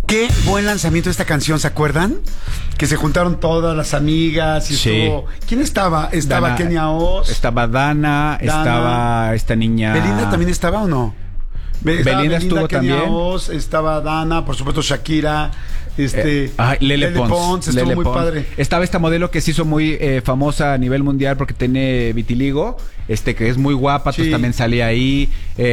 Qué buen lanzamiento de esta canción, ¿se acuerdan? Que se juntaron todas las amigas y estuvo... ¿Quién estaba? Estaba Dana, Kenia Oz. Estaba Dana, estaba esta niña... ¿Belinda también estaba o no? Belinda estuvo Kenia también. Oz, estaba Dana, por supuesto Shakira, Lele Pons. Estuvo Lele muy Pons. padre. Estaba esta modelo que se hizo muy famosa a nivel mundial porque tiene vitiligo, que es muy guapa, Sí. pues también salía ahí.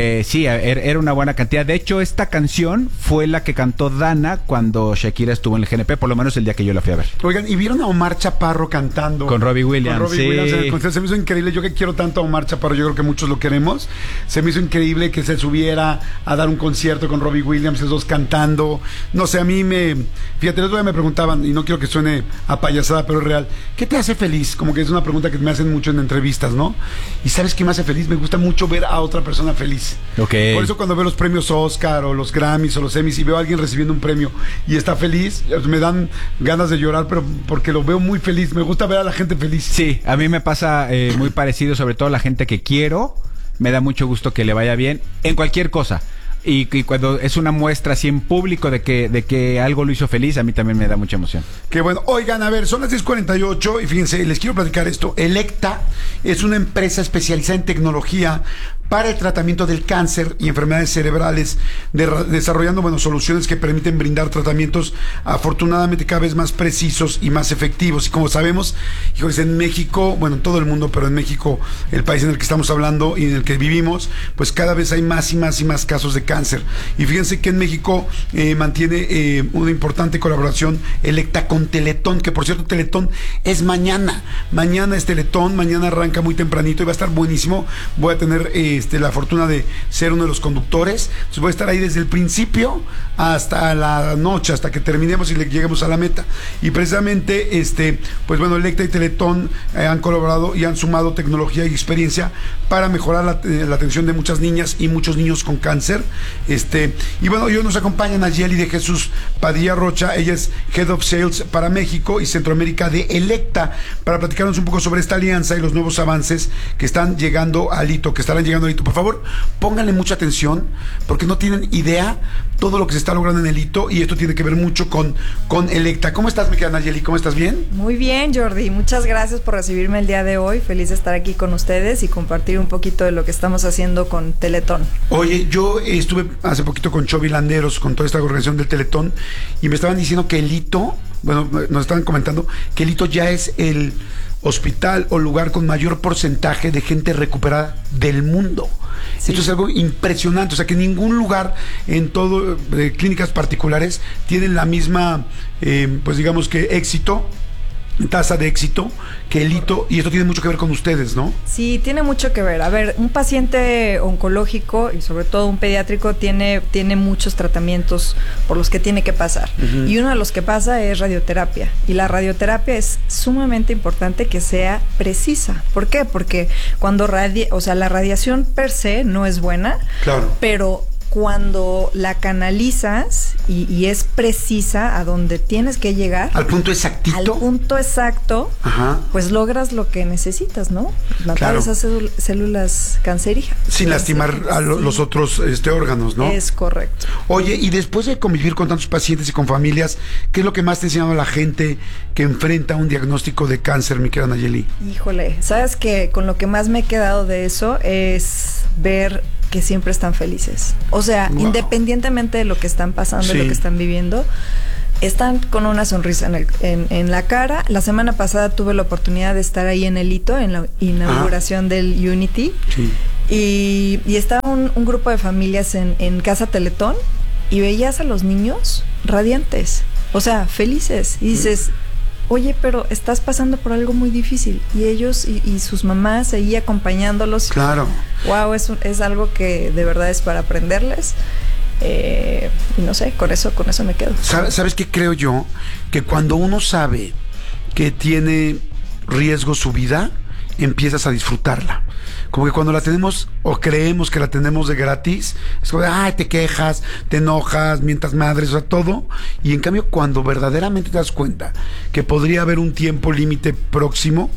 Era una buena cantidad. De hecho, esta canción fue la que cantó Dana cuando Shakira estuvo en el GNP, por lo menos el día que yo la fui a ver. Oigan, ¿y vieron a Omar Chaparro cantando? Con Robbie Williams, Con Robbie sí. Williams en el concierto. Se me hizo increíble. Yo que quiero tanto a Omar Chaparro, yo creo que muchos lo queremos. Se me hizo increíble que se subiera a dar un concierto con Robbie Williams, esos dos cantando. No sé, a mí Fíjate, el otro día me preguntaban, y no quiero que suene a payasada, pero es real. ¿Qué te hace feliz? Como que es una pregunta que me hacen mucho en entrevistas, ¿no? ¿Y sabes qué me hace feliz? Me gusta mucho ver a otra persona feliz. Ok. Por eso cuando veo los premios Oscar o los Grammys o los Emmys y veo a alguien recibiendo un premio y está feliz, me dan ganas de llorar, pero porque lo veo muy feliz. Me gusta ver a la gente feliz. Sí, a mí me pasa muy parecido, sobre todo la gente que quiero. Me da mucho gusto que le vaya bien en cualquier cosa. Y cuando es una muestra así en público de que algo lo hizo feliz, a mí también me da mucha emoción. Qué bueno. Oigan, a ver, son las 10:48 y fíjense, les quiero platicar esto. Electa es una empresa especializada en tecnología para el tratamiento del cáncer y enfermedades cerebrales, desarrollando soluciones que permiten brindar tratamientos afortunadamente cada vez más precisos y más efectivos. Y como sabemos, híjoles, en México, en todo el mundo, pero en México, el país en el que estamos hablando y en el que vivimos, pues cada vez hay más y más y más casos de cáncer. Y fíjense que en México mantiene una importante colaboración Electa con Teletón, que por cierto Teletón es mañana. Mañana es Teletón, mañana arranca muy tempranito y va a estar buenísimo. Voy a tener la fortuna de ser uno de los conductores. Entonces voy a estar ahí desde el principio hasta la noche, hasta que terminemos y lleguemos a la meta. Y precisamente, Electa y Teletón han colaborado y han sumado tecnología y experiencia para mejorar la atención de muchas niñas y muchos niños con cáncer. Hoy nos acompañan a Yeli de Jesús Padilla Rocha. Ella es Head of Sales para México y Centroamérica de Electa, para platicarnos un poco sobre esta alianza y los nuevos avances que están llegando al hito, que estarán llegando al hito. Por favor, pónganle mucha atención, porque no tienen idea todo lo que se está logrando en el hito, y esto tiene que ver mucho con Electa. ¿Cómo estás, mi querida Nayeli? ¿Cómo estás? ¿Bien? Muy bien, Jordi. Muchas gracias por recibirme el día de hoy. Feliz de estar aquí con ustedes y compartir un poquito de lo que estamos haciendo con Teletón. Oye, yo estuve hace poquito con Chovy Landeros, con toda esta organización del Teletón, y me estaban diciendo que el hito, nos estaban comentando que el hito ya es el hospital o lugar con mayor porcentaje de gente recuperada del mundo. Sí. Esto es algo impresionante, o sea que ningún lugar en todo, clínicas particulares tienen la misma, digamos que tasa de éxito que el hito, y esto tiene mucho que ver con ustedes, ¿no? Sí, tiene mucho que ver. A ver, un paciente oncológico y sobre todo un pediátrico tiene muchos tratamientos por los que tiene que pasar. Uh-huh. Y uno de los que pasa es radioterapia. Y la radioterapia es sumamente importante que sea precisa. ¿Por qué? Porque cuando la radiación per se no es buena, claro, pero cuando la canalizas y es precisa a donde tienes que llegar, al punto exactito, al punto exacto, ajá, pues logras lo que necesitas, ¿no? Matar, claro, esas células cancerígenas sin lastimar a los otros órganos, ¿no? Es correcto. Oye, y después de convivir con tantos pacientes y con familias, ¿qué es lo que más te ha enseñado a la gente que enfrenta un diagnóstico de cáncer, mi querida Nayeli? Híjole, sabes que con lo que más me he quedado de eso es ver que siempre están felices. O sea, wow, independientemente de lo que están pasando, sí, de lo que están viviendo, están con una sonrisa en la cara. La semana pasada tuve la oportunidad de estar ahí en el hito, en la inauguración del Unity. Sí. Y estaba un grupo de familias en Casa Teletón y veías a los niños radiantes, o sea, felices. Y dices, oye, pero estás pasando por algo muy difícil. Y ellos y sus mamás ahí acompañándolos. Claro. Wow, es algo que de verdad es para aprenderles. Y no sé, con eso me quedo. ¿Sabes qué creo yo? Que cuando uno sabe que tiene riesgo su vida, empiezas a disfrutarla. Como que cuando la tenemos o creemos que la tenemos de gratis, es como de, te quejas, te enojas, mientas madres, o sea, todo. Y en cambio, cuando verdaderamente te das cuenta que podría haber un tiempo límite próximo,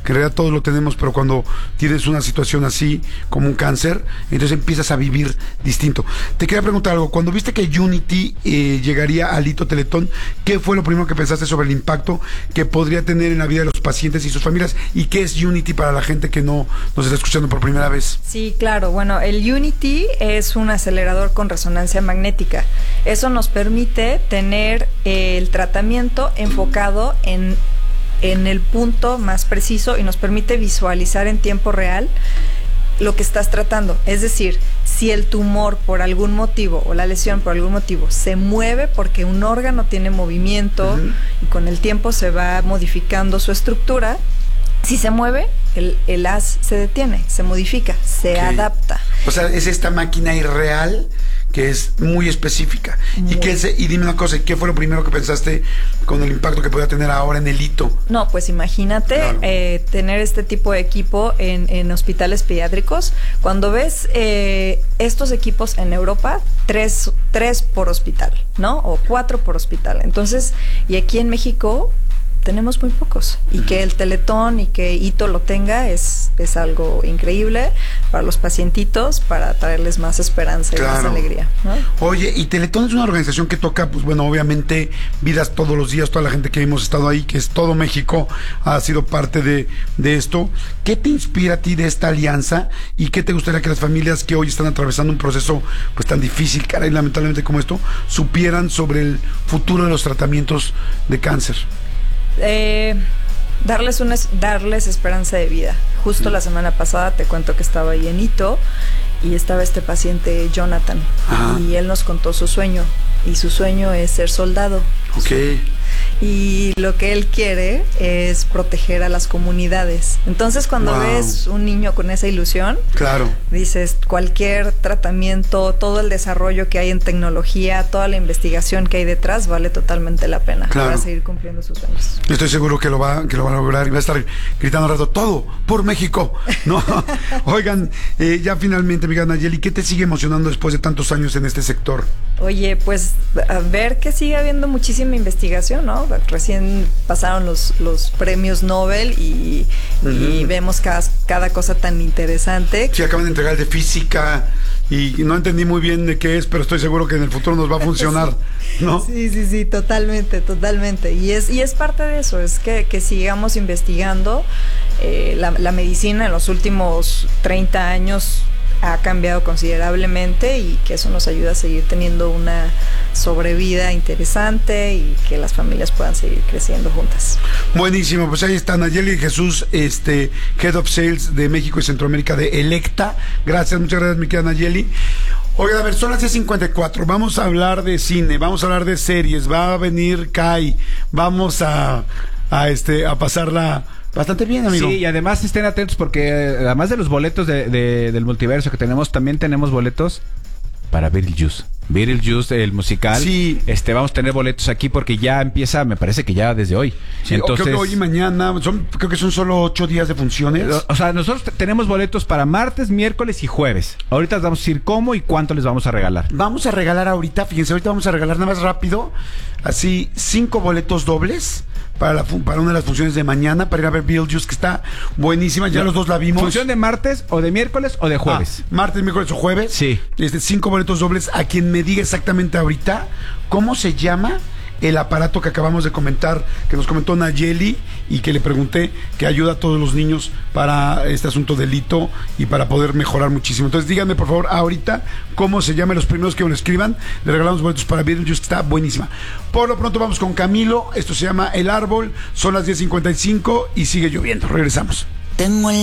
que en realidad todos lo tenemos, pero cuando tienes una situación así, como un cáncer, entonces empiezas a vivir distinto. Te quería preguntar algo, cuando viste que Unity llegaría al Hito Teletón, ¿qué fue lo primero que pensaste sobre el impacto que podría tener en la vida de los pacientes y sus familias? ¿Y qué es Unity para la gente que no nos está escuchando por primera vez? Sí, claro. Bueno, el Unity es un acelerador con resonancia magnética. Eso nos permite tener el tratamiento enfocado en el punto más preciso y nos permite visualizar en tiempo real lo que estás tratando. Es decir, si el tumor por algún motivo o la lesión por algún motivo se mueve porque un órgano tiene movimiento y con el tiempo se va modificando su estructura, si se mueve, el haz se detiene, se modifica, se adapta. O sea, es esta máquina irreal que es muy específica. Y dime una cosa, ¿qué fue lo primero que pensaste con el impacto que podía tener ahora en el Hito? No, pues imagínate tener este tipo de equipo en hospitales pediátricos. Cuando ves estos equipos en Europa, 3 por hospital, ¿no? O 4 por hospital. Entonces, y aquí en México tenemos muy pocos, y que el Teletón y que Hito lo tenga es algo increíble para los pacientitos, para traerles más esperanza y más alegría, ¿no? Oye, y Teletón es una organización que toca, pues bueno, obviamente vidas todos los días. Toda la gente que hemos estado ahí, que es todo México, ha sido parte de esto. ¿Qué te inspira a ti de esta alianza y qué te gustaría que las familias que hoy están atravesando un proceso pues tan difícil, caray, lamentablemente como esto, supieran sobre el futuro de los tratamientos de cáncer? Darles esperanza de vida. Justo la semana pasada te cuento que estaba ahí en Hito y estaba este paciente Jonathan. Y él nos contó su sueño, y su sueño es ser soldado. Y lo que él quiere es proteger a las comunidades. Entonces, cuando ves un niño con esa ilusión, dices, cualquier tratamiento, todo el desarrollo que hay en tecnología, toda la investigación que hay detrás, vale totalmente la pena para seguir cumpliendo sus sueños. Estoy seguro que lo va a lograr y va a estar gritando al rato, todo por México, ¿no? Oigan, ya finalmente, amiga Nayeli, ¿qué te sigue emocionando después de tantos años en este sector? Oye, pues a ver que sigue habiendo muchísima investigación, ¿no? Recién pasaron los premios Nobel y vemos cada cosa tan interesante. Sí, acaban de entregar el de física y no entendí muy bien de qué es, pero estoy seguro que en el futuro nos va a funcionar, ¿no? Sí, totalmente. Y es parte de eso, es que sigamos investigando. La medicina en los últimos 30 años ha cambiado considerablemente y que eso nos ayuda a seguir teniendo una sobrevida interesante y que las familias puedan seguir creciendo juntas. Buenísimo, pues ahí está Nayeli Jesús, Head of Sales de México y Centroamérica de Elekta. Gracias, muchas gracias, mi querida Nayeli. Oigan, a ver, son las 10:54, vamos a hablar de cine, vamos a hablar de series, va a venir Kai, vamos a pasarla bastante bien, amigo. Sí, y además estén atentos porque además de los boletos del multiverso que tenemos, también tenemos boletos para Beetlejuice. Beetlejuice, el musical. Sí. Vamos a tener boletos aquí porque ya empieza, me parece que ya desde hoy. Sí, entonces, creo que hoy y mañana, creo que son solo 8 días de funciones. O sea, nosotros tenemos boletos para martes, miércoles y jueves. Ahorita les vamos a decir cómo y cuánto les vamos a regalar. Vamos a regalar ahorita, fíjense, ahorita vamos a regalar nada más rápido, así 5 boletos dobles para una de las funciones de mañana, para ir a ver Beetlejuice, que está buenísima, ya los dos la vimos. ¿Función de martes o de miércoles o de jueves? Martes, miércoles o jueves. Sí. 5 boletos dobles a quien me diga exactamente ahorita cómo se llama el aparato que acabamos de comentar, que nos comentó Nayeli y que le pregunté, que ayuda a todos los niños para este asunto del hito y para poder mejorar muchísimo. Entonces díganme por favor ahorita cómo se llama, los primeros que me lo escriban, le regalamos boletos para Beetlejuice, que está buenísima. Por lo pronto vamos con Camilo, esto se llama El Árbol, son las 10:55 y sigue lloviendo, regresamos. Tengo el